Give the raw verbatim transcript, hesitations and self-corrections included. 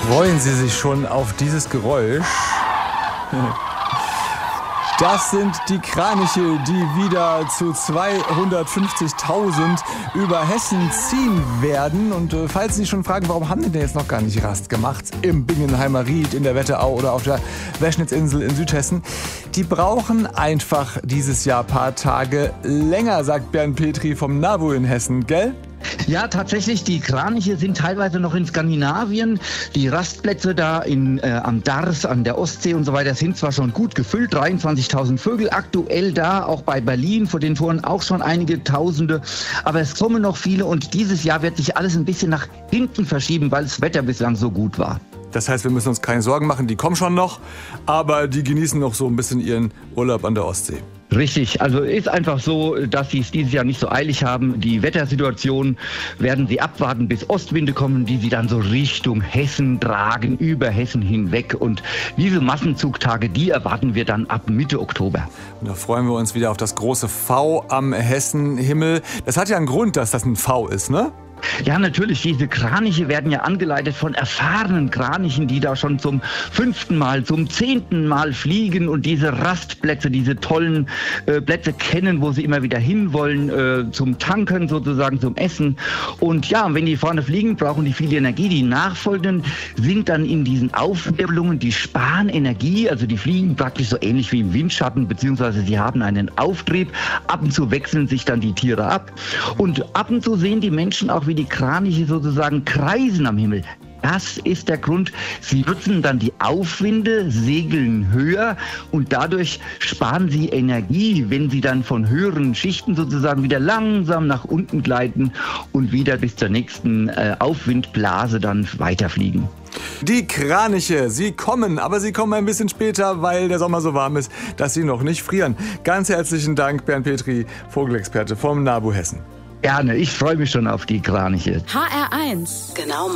Freuen Sie sich schon auf dieses Geräusch? Das sind die Kraniche, die wieder zu zweihundertfünfzigtausend über Hessen ziehen werden. Und äh, falls Sie sich schon fragen, warum haben die denn jetzt noch gar nicht Rast gemacht im Bingenheimer Ried, in der Wetterau oder auf der Weschnitzinsel in Südhessen, die brauchen einfach dieses Jahr ein paar Tage länger, sagt Bernd Petri vom NABU in Hessen, gell? Ja, tatsächlich, die Kraniche sind teilweise noch in Skandinavien. Die Rastplätze da in, äh, am Dars, an der Ostsee und so weiter sind zwar schon gut gefüllt, dreiundzwanzigtausend Vögel aktuell da, auch bei Berlin vor den Toren auch schon einige Tausende, aber es kommen noch viele und dieses Jahr wird sich alles ein bisschen nach hinten verschieben, weil das Wetter bislang so gut war. Das heißt, wir müssen uns keine Sorgen machen, die kommen schon noch, aber die genießen noch so ein bisschen ihren Urlaub an der Ostsee. Richtig, also ist einfach so, dass sie es dieses Jahr nicht so eilig haben. Die Wettersituation werden sie abwarten, bis Ostwinde kommen, die sie dann so Richtung Hessen tragen, über Hessen hinweg. Und diese Massenzugtage, die erwarten wir dann ab Mitte Oktober. Und da freuen wir uns wieder auf das große V am Hessenhimmel. Das hat ja einen Grund, dass das ein V ist, ne? Ja, natürlich. Diese Kraniche werden ja angeleitet von erfahrenen Kranichen, die da schon zum fünften Mal, zum zehnten Mal fliegen und diese Rastplätze, diese tollen äh, Plätze kennen, wo sie immer wieder hinwollen, äh, zum Tanken sozusagen, zum Essen. Und ja, wenn die vorne fliegen, brauchen die viel Energie. Die Nachfolgenden sind dann in diesen Aufwirbelungen, die sparen Energie, also die fliegen praktisch so ähnlich wie im Windschatten, beziehungsweise sie haben einen Auftrieb. Ab und zu wechseln sich dann die Tiere ab. Und ab und zu sehen die Menschen auch, wie die Kraniche sozusagen kreisen am Himmel. Das ist der Grund. Sie nutzen dann die Aufwinde, segeln höher und dadurch sparen sie Energie, wenn sie dann von höheren Schichten sozusagen wieder langsam nach unten gleiten und wieder bis zur nächsten äh, Aufwindblase dann weiterfliegen. Die Kraniche, sie kommen, aber sie kommen ein bisschen später, weil der Sommer so warm ist, dass sie noch nicht frieren. Ganz herzlichen Dank, Bernd Petri, Vogelexperte vom NABU Hessen. Gerne, ich freue mich schon auf die Kraniche. H R eins. Genau.